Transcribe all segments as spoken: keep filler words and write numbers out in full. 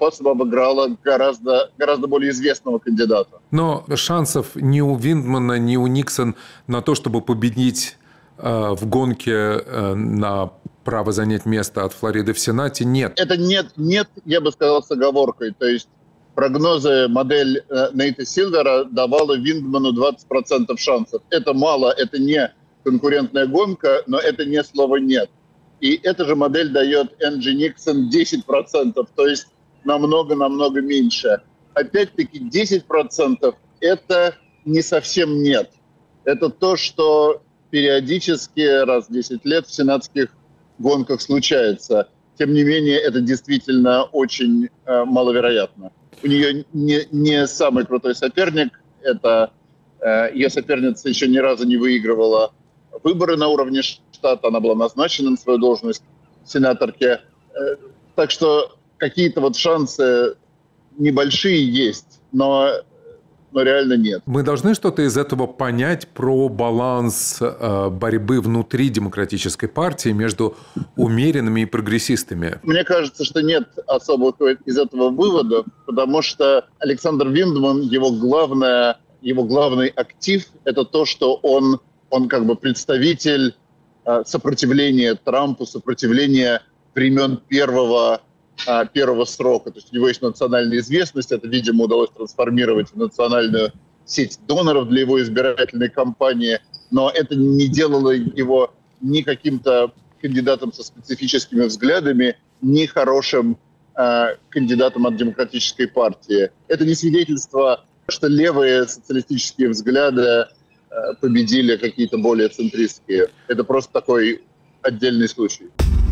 запасом обыграла гораздо, гораздо более известного кандидата. Но шансов ни у Виндмана, ни у Никсон на то, чтобы победить э, в гонке э, на право занять место от Флориды в Сенате, нет. Это нет, нет, я бы сказал, с оговоркой. То есть прогнозы, модель э, Нейта Силвера давала Виндману двадцать процентов шансов. Это мало, это не конкурентная гонка, но это не слово «нет». И эта же модель дает Энджи Никсон десять процентов, то есть намного-намного меньше. Опять-таки десять процентов – это не совсем «нет». Это то, что периодически раз в десять лет в сенатских гонках случается. Тем не менее, это действительно очень э, маловероятно. У нее не, не самый крутой соперник. Это, э, ее соперница еще ни разу не выигрывала выборы на уровне штата. Она была назначена на свою должность сенаторки. Э, так что какие-то вот шансы небольшие есть, но... но реально нет. Мы должны что-то из этого понять про баланс э, борьбы внутри демократической партии между умеренными и прогрессистами. Мне кажется, что нет особых из этого выводов, потому что Александр Виндман, его, главное, его главный актив – это то, что он, он как бы представитель э, сопротивления Трампу, сопротивления времен первого первого срока. То есть у него есть национальная известность, это, видимо, удалось трансформировать в национальную сеть доноров для его избирательной кампании, но это не делало его ни каким-то кандидатом со специфическими взглядами, ни хорошим э, кандидатом от демократической партии. Это не свидетельство, что левые социалистические взгляды э, победили какие-то более центристские. Это просто такой отдельный случай.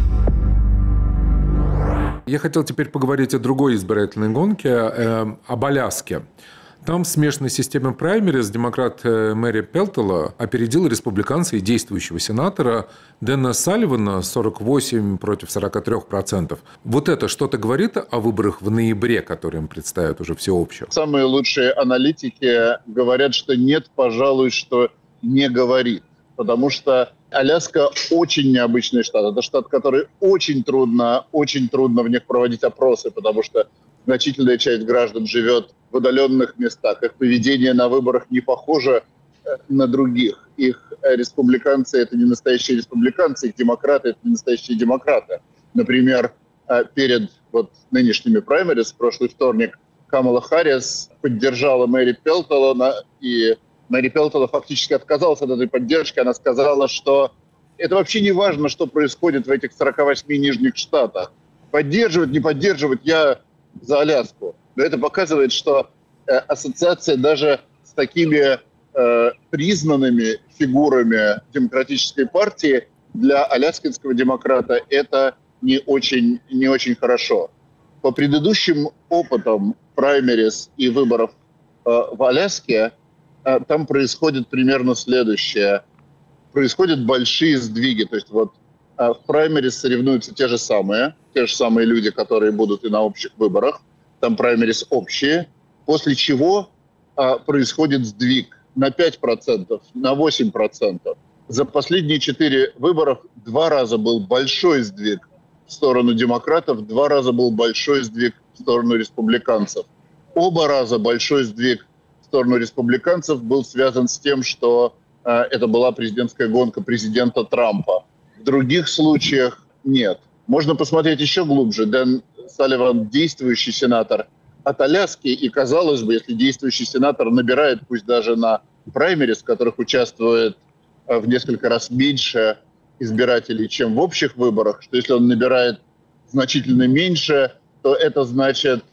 Я хотел теперь поговорить о другой избирательной гонке, э, об Аляске. Там в смешанной системе праймериз демократ Мэри Пелтола опередил республиканца и действующего сенатора Дэна Салливана сорок восемь против сорока трёх процентов. Вот это что-то говорит о выборах в ноябре, которые им предстоят уже всеобщие? Самые лучшие аналитики говорят, что нет, пожалуй, что не говорит. Потому что Аляска очень необычный штат. Это штат, который очень трудно, очень трудно в них проводить опросы, потому что значительная часть граждан живет в удаленных местах. Их поведение на выборах не похоже на других. Их республиканцы – это не настоящие республиканцы, их демократы – это не настоящие демократы. Например, перед вот нынешними праймериз в прошлый вторник Камала Харрис поддержала Мэри Пелтола и Мэри Пелтола фактически отказалась от этой поддержки. Она сказала, что это вообще не важно, что происходит в этих сорока восьми нижних штатах. Поддерживать, не поддерживать, я за Аляску. Но это показывает, что э, ассоциация даже с такими э, признанными фигурами демократической партии для аляскинского демократа это не очень, не очень хорошо. По предыдущим опытам праймериз и выборов э, в Аляске там происходит примерно следующее. Происходят большие сдвиги. То есть вот в праймерис соревнуются те же самые, те же самые люди, которые будут и на общих выборах. Там праймерис общие. После чего а, происходит сдвиг на пять процентов, на восемь процентов. За последние четыре выборов два раза был большой сдвиг в сторону демократов, два раза был большой сдвиг в сторону республиканцев. Оба раза большой сдвиг в сторону республиканцев был связан с тем, что э, это была президентская гонка президента Трампа. В других случаях нет. Можно посмотреть еще глубже. Дэн Салливан, действующий сенатор от Аляски, и казалось бы, если действующий сенатор набирает, пусть даже на праймерис, в которых участвует э, в несколько раз меньше избирателей, чем в общих выборах, что если он набирает значительно меньше, то это значит,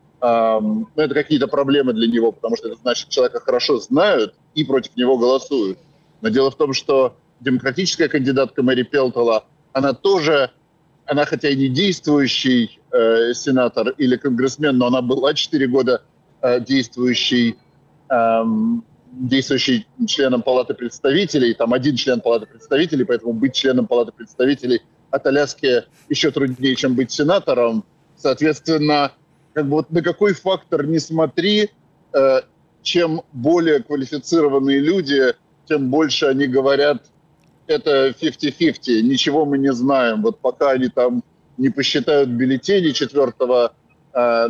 Ну, это какие-то проблемы для него, потому что это значит, человека хорошо знают и против него голосуют. Но дело в том, что демократическая кандидатка Мэри Пелтола, она тоже, она хотя и не действующий э, сенатор или конгрессмен, но она была четыре года э, действующий, э, действующий членом Палаты представителей, там один член Палаты представителей, поэтому быть членом Палаты представителей от Аляски еще труднее, чем быть сенатором. Соответственно, как бы вот на какой фактор не смотри, э, чем более квалифицированные люди, тем больше они говорят, это пятьдесят на пятьдесят, ничего мы не знаем. Вот пока они там не посчитают бюллетени четвертого